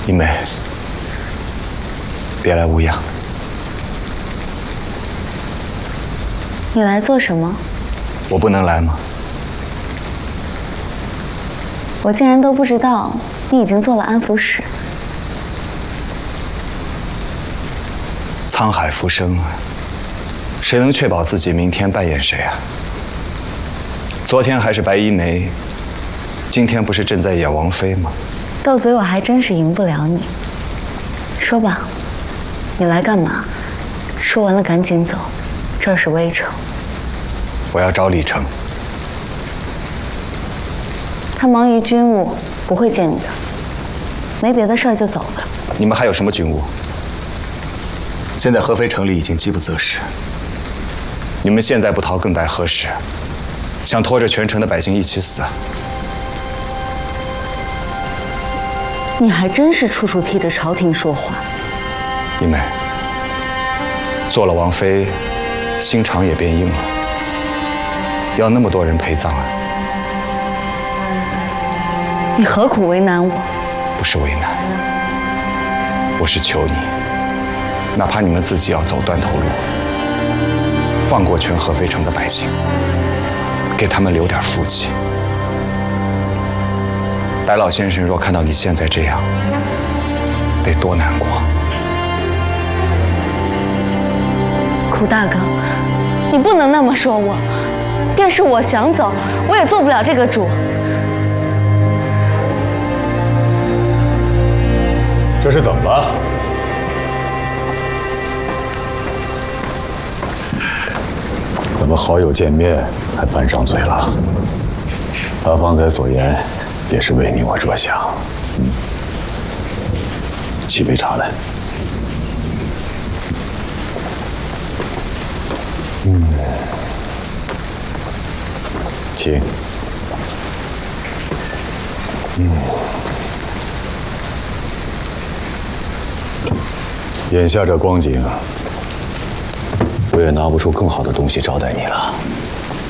一梅，别来无恙。 你来做什么？ 我不能来吗？ 我竟然都不知道你已经做了安抚使。 沧海浮生，谁能确保自己明天扮演谁啊？昨天还是白衣梅，今天不是正在演王妃吗？ 斗嘴我还真是赢不了你。说吧，你来干嘛？说完了赶紧走，这儿是微城。 我要找李成。 他忙于军务，不会见你的。没别的事儿就走了。 你们还有什么军务？现在合肥城里已经饥不择食，你们现在不逃更待何时？想拖着全城的百姓一起死啊？ 你还真是处处替着朝廷说话。 一梅，做了王妃，心肠也变硬了，要那么多人陪葬啊？ 你何苦为难我？ 不是为难，我是求你，哪怕你们自己要走断头路，放过全合肥城的百姓，给他们留点福气。白老先生若看到你现在这样，得多难过。 苦大哥，你不能那么说我。便是我想走，我也做不了这个主。 这是怎么了？怎么好友见面还拌上嘴了？他方才所言也是为你我着想。沏杯茶来。请。眼下这光景，我也拿不出更好的东西招待你了。